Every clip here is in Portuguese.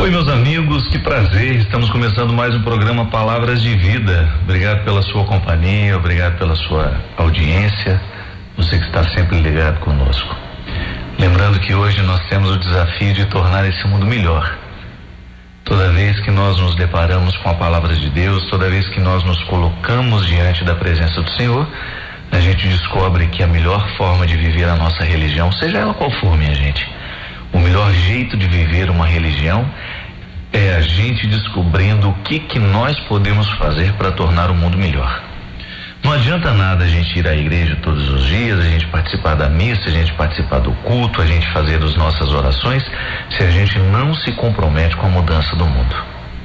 Oi, meus amigos, que prazer, estamos começando mais um programa Palavras de Vida. Obrigado pela sua companhia, obrigado pela sua audiência, você que está sempre ligado conosco. Lembrando que hoje nós temos o desafio de tornar esse mundo melhor. Toda vez que nós nos deparamos com a Palavra de Deus, toda vez que nós nos colocamos diante da presença do Senhor, a gente descobre que a melhor forma de viver a nossa religião, seja ela qual for, minha gente, o melhor jeito de viver uma religião é a gente descobrindo o que nós podemos fazer para tornar o mundo melhor. Não adianta nada a gente ir à igreja todos os dias, a gente participar da missa, a gente participar do culto, a gente fazer as nossas orações, se a gente não se compromete com a mudança do mundo.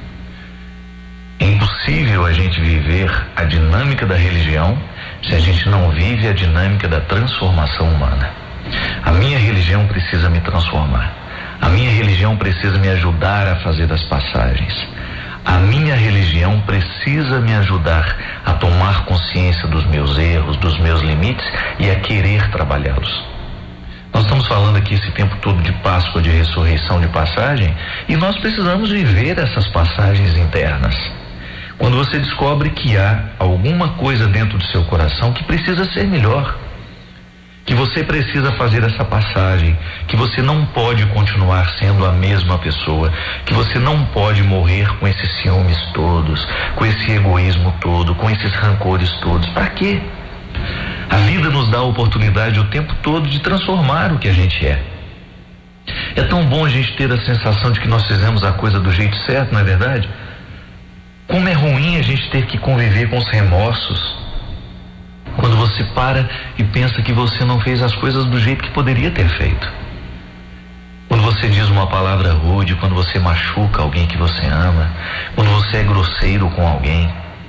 É impossível a gente viver a dinâmica da religião se a gente não vive a dinâmica da transformação humana. A minha religião precisa me transformar. A minha religião precisa me ajudar a fazer as passagens. A minha religião precisa me ajudar a tomar consciência dos meus erros, dos meus limites e a querer trabalhá-los. Nós estamos falando aqui esse tempo todo de Páscoa, de ressurreição, de passagem, e nós precisamos viver essas passagens internas. Quando você descobre que há alguma coisa dentro do seu coração que precisa ser melhor, que você precisa fazer essa passagem, que você não pode continuar sendo a mesma pessoa, que você não pode morrer com esses ciúmes todos, com esse egoísmo todo, com esses rancores todos. Para quê? A vida nos dá a oportunidade o tempo todo de transformar o que a gente é. É tão bom a gente ter a sensação de que nós fizemos a coisa do jeito certo, não é verdade? Como é ruim a gente ter que conviver com os remorsos, quando você para e pensa que você não fez as coisas do jeito que poderia ter feito. Quando você diz uma palavra rude, quando você machuca alguém que você ama, quando você é grosseiro com alguém,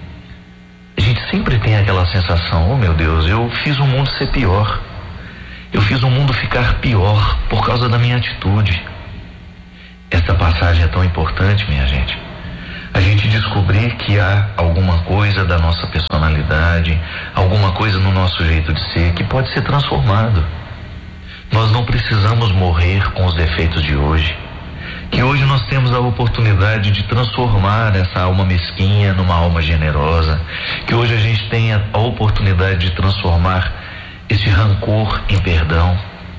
a gente sempre tem aquela sensação: oh meu Deus, eu fiz o mundo ser pior, eu fiz o mundo ficar pior por causa da minha atitude. Essa passagem é tão importante, minha gente. A gente descobrir que há alguma coisa da nossa personalidade, alguma coisa no nosso jeito de ser que pode ser transformado. Nós não precisamos morrer com os defeitos de hoje. Que hoje nós temos a oportunidade de transformar essa alma mesquinha numa alma generosa. Que hoje a gente tenha a oportunidade de transformar esse rancor em perdão,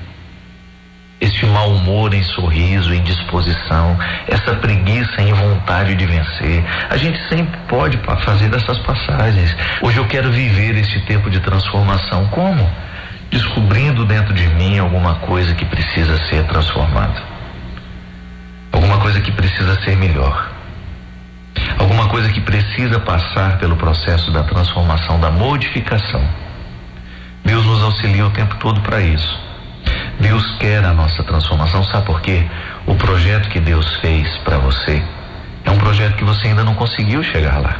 este mau humor em sorriso, em disposição, essa preguiça em vontade de vencer. A gente sempre pode fazer dessas passagens. Hoje eu quero viver este tempo de transformação. Como? Descobrindo dentro de mim alguma coisa que precisa ser transformada, alguma coisa que precisa ser melhor, alguma coisa que precisa passar pelo processo da transformação, da modificação. Deus nos auxilia o tempo todo para isso. Deus quer a nossa transformação, sabe por quê? O projeto que Deus fez para você é um projeto que você ainda não conseguiu chegar lá.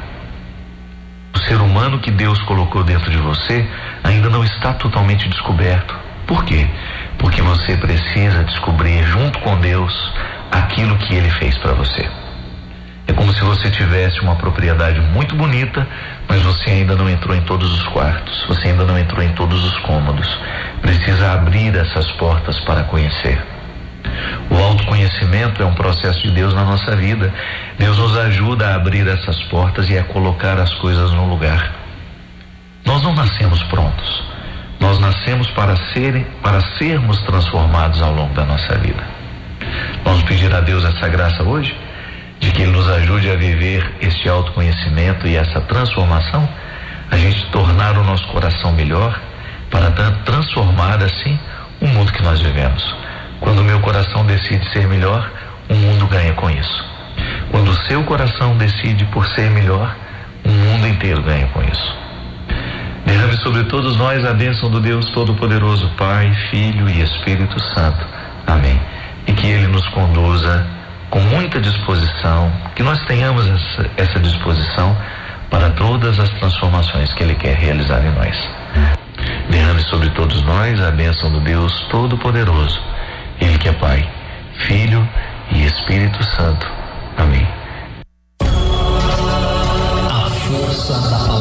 O ser humano que Deus colocou dentro de você ainda não está totalmente descoberto. Por quê? Porque você precisa descobrir junto com Deus aquilo que Ele fez para você. É como se você tivesse uma propriedade muito bonita, mas você ainda não entrou em todos os quartos, você ainda não entrou em todos os cômodos. Precisa abrir essas portas para conhecer. O autoconhecimento é um processo de Deus na nossa vida. Deus nos ajuda a abrir essas portas e a colocar as coisas no lugar. Nós não nascemos prontos. Nós nascemos para sermos transformados ao longo da nossa vida. Vamos pedir a Deus essa graça hoje, de que Ele nos ajude a viver este autoconhecimento e essa transformação, a gente tornar o nosso coração melhor, para transformar assim o mundo que nós vivemos. Quando o meu coração decide ser melhor, o mundo ganha com isso. Quando o seu coração decide por ser melhor, o mundo inteiro ganha com isso. Derrame sobre todos nós a bênção do Deus Todo-Poderoso, Pai, Filho e Espírito Santo. Amém. E que Ele nos conduza com muita disposição, que nós tenhamos essa disposição para todas as transformações que Ele quer realizar em nós. Derrame sobre todos nós a bênção do Deus Todo-Poderoso, Ele que é Pai, Filho e Espírito Santo. Amém. A força da palavra.